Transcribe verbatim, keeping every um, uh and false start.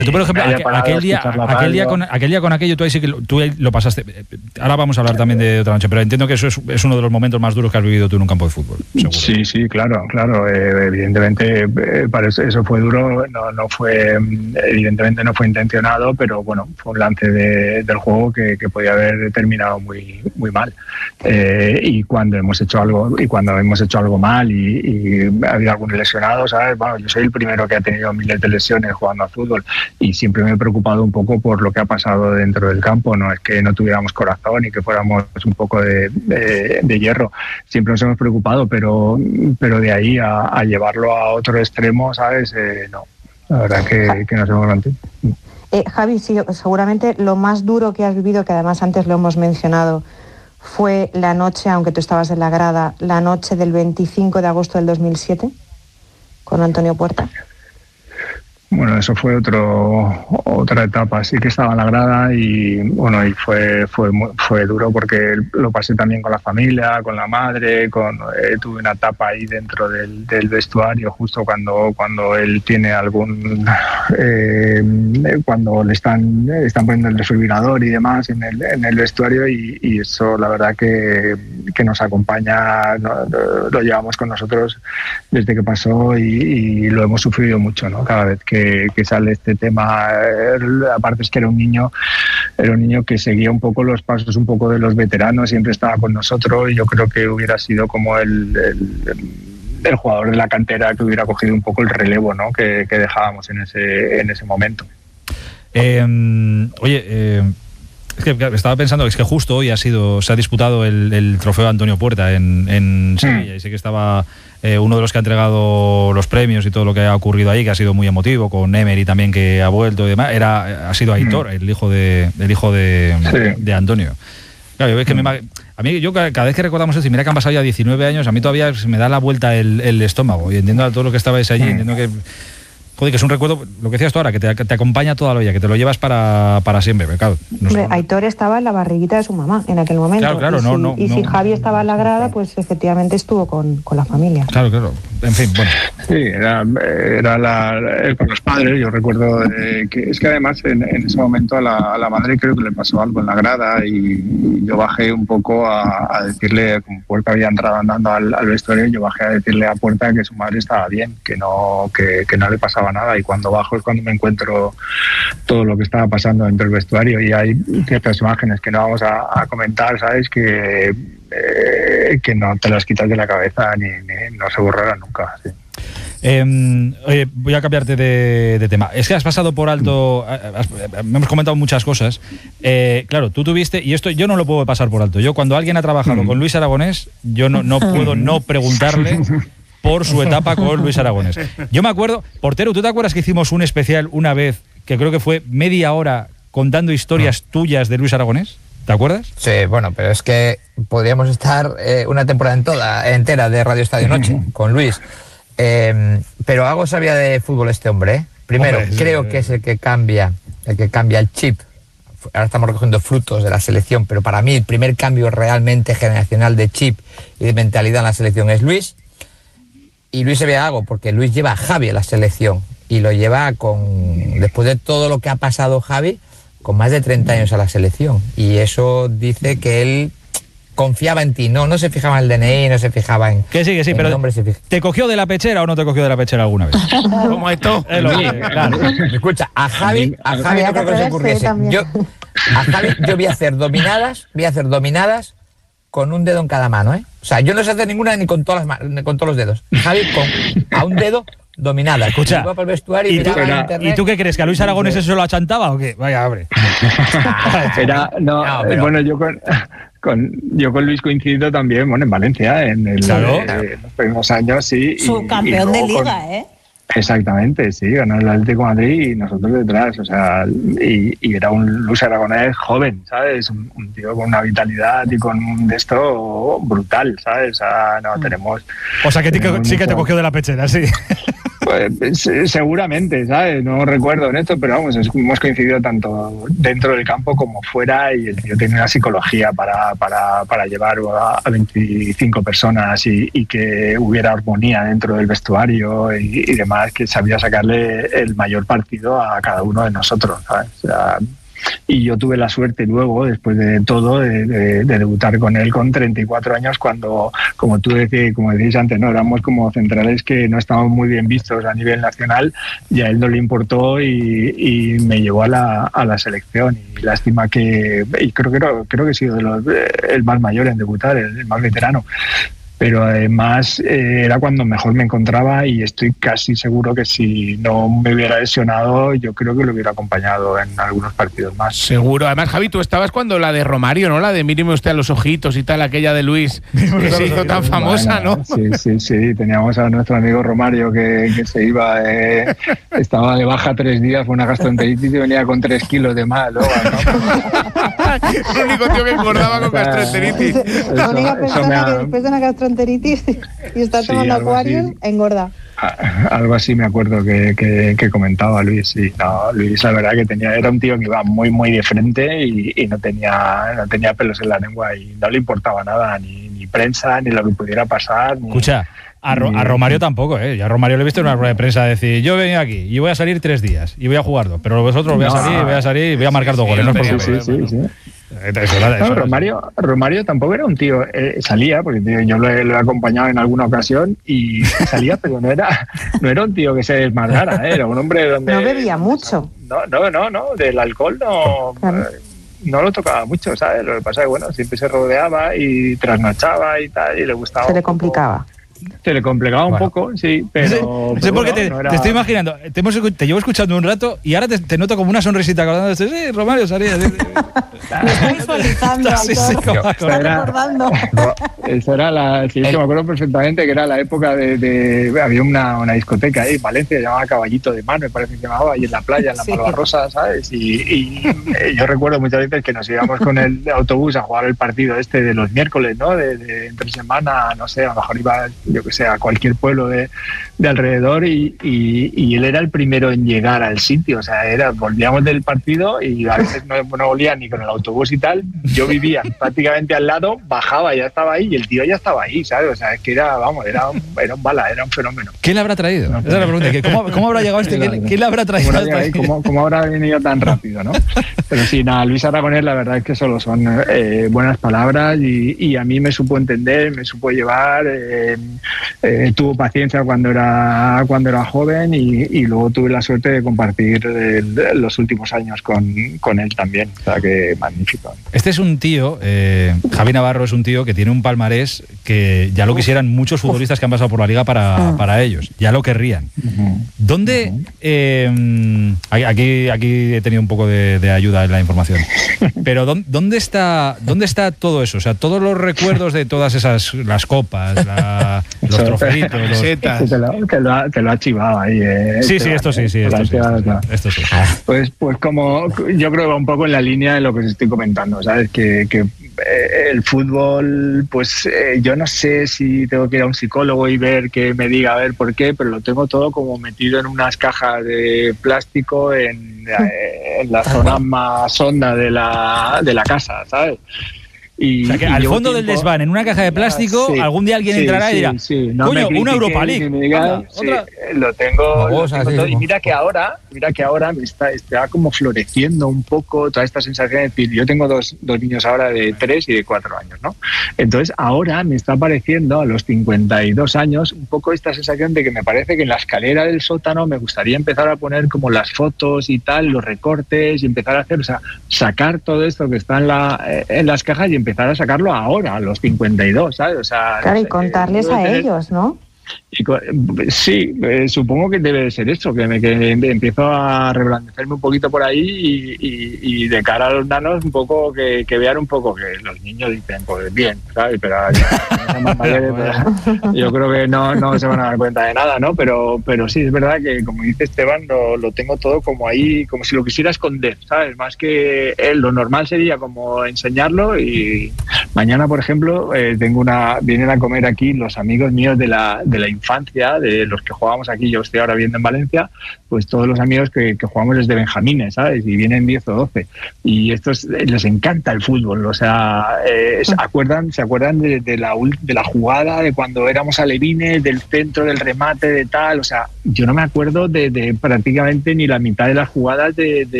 Tú, por ejemplo, aquel, aquel, día, aquel, día con, aquel día con aquello, tú ahí sí que lo, tú ahí lo pasaste. Ahora vamos a hablar también de otra noche, pero entiendo que eso es, es uno de los momentos más duros que has vivido tú en un campo de fútbol. Seguro. Sí, sí, claro, claro. Eh, evidentemente, eh, para eso, eso fue duro. No, no fue, evidentemente, no fue intencionado, pero bueno, fue un lance de, del juego que, que podía haber terminado muy, muy mal. Eh, y cuando hemos hecho algo, y cuando hemos hecho algo mal y, y ha habido algún lesionado, ¿sabes? Bueno, yo soy el primero que ha tenido miles de lesiones jugando al fútbol. Y siempre me he preocupado un poco por lo que ha pasado dentro del campo. No es que no tuviéramos corazón y que fuéramos un poco de, de, de hierro. Siempre nos hemos preocupado, pero, pero de ahí a, a llevarlo a otro extremo, ¿sabes? Eh, no, la verdad que, que nos hemos mantenido. Eh, Javi, sí, seguramente lo más duro que has vivido, que además antes lo hemos mencionado, fue la noche, aunque tú estabas en la grada, la noche del veinticinco de agosto del dos mil siete, con Antonio Puerta. Bueno, eso fue otro otra etapa. Sí que estaba en la grada y bueno, y fue fue fue duro porque lo pasé también con la familia, con la madre, con eh, tuve una etapa ahí dentro del, del vestuario justo cuando cuando él tiene algún eh, cuando le están están poniendo el desfibrilador y demás en el en el vestuario y, y eso la verdad que que nos acompaña, ¿no? Lo llevamos con nosotros desde que pasó y, y lo hemos sufrido mucho, ¿no? Cada vez que que sale este tema, aparte es que era un niño era un niño que seguía un poco los pasos un poco de los veteranos, siempre estaba con nosotros y yo creo que hubiera sido como el, el, el jugador de la cantera que hubiera cogido un poco el relevo, ¿no? que, que dejábamos en ese en ese momento. Eh, oye, eh, es que estaba pensando que es que justo hoy ha sido se ha disputado el, el trofeo Antonio Puerta en, en Sevilla, mm. y sé que estaba eh, uno de los que ha entregado los premios y todo lo que ha ocurrido ahí, que ha sido muy emotivo, con Emery también que ha vuelto y demás, era, ha sido Aitor, mm. el hijo de el hijo de, sí. de Antonio. Claro, es que mm. me, a mí yo cada vez que recordamos eso, y mira que han pasado ya diecinueve años, a mí todavía me da la vuelta el, el estómago, y entiendo a todo lo que estabais allí, mm. entiendo que joder, que es un recuerdo, lo que decías tú ahora, que te, que te acompaña toda la vida, que te lo llevas para, para siempre, claro. No Hombre, Aitor estaba en la barriguita de su mamá en aquel momento. Claro, claro, y no, si, no. Y no, si Javi estaba en la grada, pues efectivamente estuvo con, con la familia. Claro, claro. En fin, bueno. Sí, era, era la, la, con los padres, yo recuerdo eh, que es que además en, en ese momento a la, a la madre creo que le pasó algo en la grada y yo bajé un poco a, a decirle, como Puerta había entrado andando al, al vestuario, yo bajé a decirle a Puerta que su madre estaba bien, que no, que, que no le pasaba nada, y cuando bajo es cuando me encuentro todo lo que estaba pasando dentro del vestuario y hay ciertas imágenes que no vamos a, a comentar, ¿sabes? Que, eh, que no te las quitas de la cabeza ni, ni no se borrarán nunca, sí. Eh, oye, voy a cambiarte de, de tema. Es que has pasado por alto, has, hemos comentado muchas cosas. Eh, claro, tú tuviste, y esto yo no lo puedo pasar por alto. Yo cuando alguien ha trabajado mm. con Luis Aragonés, yo no, no puedo no preguntarle por su etapa con Luis Aragonés. Yo me acuerdo, portero, ¿tú te acuerdas que hicimos un especial una vez, que creo que fue media hora, contando historias no. tuyas de Luis Aragonés? ¿Te acuerdas? Sí, bueno, pero es que podríamos estar eh, una temporada en toda, entera de Radio Estadio Noche con Luis. Eh, pero algo sabía de fútbol este hombre, ¿eh? Primero, hombre, creo sí, que es el que cambia, el que cambia el chip. Ahora estamos recogiendo frutos de la selección, pero para mí el primer cambio realmente generacional de chip y de mentalidad en la selección es Luis. Y Luis sabía algo, porque Luis lleva a Javi a la selección y lo lleva con, después de todo lo que ha pasado Javi, con más de treinta años a la selección. Y eso dice que él confiaba en ti, no, no se fijaba en el D N I, no se fijaba en... Que sí, que sí, pero nombre, se ¿te cogió de la pechera o no te cogió de la pechera alguna vez? ¿Cómo esto? Es lo que, claro. Escucha, a Javi, a Javi no creo que se ocurriese. Yo, a Javi yo voy a hacer dominadas, voy a hacer dominadas con un dedo en cada mano, ¿eh? O sea, yo no sé hacer ninguna ni con todas las ni con todos los dedos. Javi con a un dedo dominada. Escucha, iba por el vestuario y, ¿y, tú, era, ¿y tú qué crees? ¿Que a Luis Aragonés eso lo achantaba o qué? Vaya, abre. Era, no, no pero... bueno, yo con, con yo con Luis coincido también, bueno, en Valencia, en el, claro. eh, los primeros años, sí. Subcampeón de Liga, con, ¿eh? Exactamente, sí, ganó el Atlético de Madrid y nosotros detrás, o sea, y, y era un Luis Aragonés joven, ¿sabes? Un, un tío con una vitalidad y con un de esto brutal, ¿sabes? O sea, no, tenemos... O sea, que tenemos sí que te cogió de la pechera, sí. Pues, seguramente, ¿sabes? No recuerdo en esto, pero vamos, hemos coincidido tanto dentro del campo como fuera, y el tío tiene una psicología para, para, para llevar a veinticinco personas y, y que hubiera armonía dentro del vestuario y, y demás, que sabía sacarle el mayor partido a cada uno de nosotros, ¿sabes? O sea, y yo tuve la suerte luego, después de todo, de, de, de debutar con él con treinta y cuatro años, cuando, como tú decías, como decías antes, no éramos como centrales que no estábamos muy bien vistos a nivel nacional, y a él no le importó y, y me llevó a la, a la selección. Y lástima que, y creo que creo que he sido de los, el más mayor en debutar, el, el más veterano. Pero además eh, era cuando mejor me encontraba, y estoy casi seguro que si no me hubiera lesionado, yo creo que lo hubiera acompañado en algunos partidos más. Seguro. Además, Javi, tú estabas cuando la de Romario, ¿no? La de míreme usted a los ojitos y tal, aquella de Luis, que se hizo tan famosa, bueno, ¿no? Sí, sí, sí. Teníamos a nuestro amigo Romario que, que se iba, eh, estaba de baja tres días, fue una gastroenteritis y venía con tres kilos de más, ¿no? El único tío que engordaba con gastroenteritis. La única persona que después de una gastroenteritis y está tomando sí, Aquarius, engorda. Algo así me acuerdo que, que, que comentaba Luis. Sí, no, Luis, la verdad que tenía, era un tío que iba muy muy de frente y, y no tenía no tenía pelos en la lengua, y no le importaba nada, ni, ni prensa, ni lo que pudiera pasar. Ni, Escucha, a, Ro, a Romario tampoco, ¿eh? Yo a Romario le he visto en una rueda de prensa decir: yo vengo aquí y voy a salir tres días y voy a jugar dos, pero vosotros voy a salir, no, voy a salir y voy a marcar dos goles. No, sí, sí, sí, sí. Eso, no, Romario, Romario tampoco era un tío, eh, salía, porque tío, yo lo he, lo he acompañado en alguna ocasión y salía, pero no era no era un tío que se desmadrara, ¿eh? Era un hombre donde... No bebía mucho. No, no, no, no, del alcohol no... Claro. No lo tocaba mucho, ¿sabes? Lo que pasa es que, bueno, siempre se rodeaba y trasnochaba y tal, y le gustaba... Se le complicaba. Se le complicaba un bueno. poco, sí, pero... No sé por qué te, no era... te estoy imaginando, te, hemos, te llevo escuchando un rato y ahora te, te noto como una sonrisita acordando. Sí, Romario salía. Sí, me estoy visualizando. Sí, sí, está recordando. Eso era la... Sí, es que me acuerdo perfectamente que era la época de... de había una, una discoteca ahí en Valencia, se llamaba Caballito de Mar, me parece que se llamaba, y en la playa, en la sí. Malvarrosa, ¿sabes? Y, y yo recuerdo muchas veces que nos íbamos con el autobús a jugar el partido este de los miércoles, ¿no? De, de entre semana, no sé, a lo mejor iba... yo que sé, a cualquier pueblo de, de alrededor, y, y, y él era el primero en llegar al sitio. O sea, era, volvíamos del partido y a veces no, no volvía ni con el autobús y tal. Yo vivía prácticamente al lado, bajaba, ya estaba ahí, y el tío ya estaba ahí, ¿sabes? O sea, es que era, vamos, era un, era un bala, era un fenómeno. ¿Quién le habrá traído? No, Esa es la pregunta. ¿Cómo, ¿Cómo habrá llegado este? ¿Quién, ¿quién le habrá traído? ¿Cómo, ¿Cómo habrá venido tan rápido, no? Pero sí, nada, Luis Aragonés, la verdad es que solo son eh, buenas palabras, y, y a mí me supo entender, me supo llevar... Eh, Eh, tuvo paciencia cuando era cuando era joven, y, y luego tuve la suerte de compartir el, los últimos años con, con él también. O sea que magnífico. Este es un tío, eh, Javi Navarro es un tío que tiene un palmarés que ya lo quisieran muchos futbolistas que han pasado por la liga para, para ellos, ya lo querrían. Uh-huh. ¿Dónde? Uh-huh. Eh, aquí, aquí he tenido un poco de, de ayuda en la información, pero ¿dónde, dónde está dónde está todo eso? O sea, todos los recuerdos de todas esas, las copas, la, los trofeitos, los setas. Te lo, te, lo ha, te lo ha chivado ahí. Eh, sí, sí, esto sí, sí, esto sí, esto sí. Pues, pues como yo creo que va un poco en la línea de lo que os estoy comentando, ¿sabes? Que, que eh, el fútbol, pues eh, yo no sé si tengo que ir a un psicólogo y ver que me diga a ver por qué, pero lo tengo todo como metido en unas cajas de plástico en, eh, en la zona más honda de la, de la casa, ¿sabes? Y, o sea, que al fondo tiempo, del desván, en una caja de plástico, sí, algún día alguien sí, entrará sí, y dirá, sí, no coño, una Europa League. Diga, Anda, sí, otra. Lo tengo, lo tengo todo. Y mira que ahora, mira que ahora me está, está como floreciendo un poco toda esta sensación de decir, yo tengo dos, dos niños ahora de tres y de cuatro años, ¿no? Entonces ahora me está apareciendo a los cincuenta y dos años un poco esta sensación de que me parece que en la escalera del sótano me gustaría empezar a poner como las fotos y tal, los recortes, y empezar a hacer, o sea, sacar todo esto que está en, la, en las cajas y empezar a sacarlo ahora, a los cincuenta y dos, ¿sabes? O sea, claro, y contarles eh, a tener... ellos, ¿no? Y, sí, eh, supongo que debe de ser eso, que, me, que empiezo a reblandecerme un poquito por ahí y, y, y de cara a los nanos un poco que, que vean un poco que los niños dicen, pues bien, ¿sabes? Pero ya, más mayores, pero yo creo que no, no se van a dar cuenta de nada, ¿no? Pero, pero sí, es verdad que, como dice Esteban, lo, lo tengo todo como ahí, como si lo quisiera esconder, ¿sabes? Más que él, lo normal sería como enseñarlo, y Mañana, por ejemplo, eh, tengo una vienen a comer aquí los amigos míos de la, de la infancia, de los que jugábamos aquí, yo estoy ahora viviendo en Valencia, pues todos los amigos que, que jugamos desde benjamines, ¿sabes? Y vienen diez o doce. Y estos les encanta el fútbol, o sea, eh, se acuerdan, se acuerdan de, de, la, de la jugada, de cuando éramos alevines, del centro, del remate, de tal, o sea, yo no me acuerdo de, de prácticamente ni la mitad de las jugadas de, de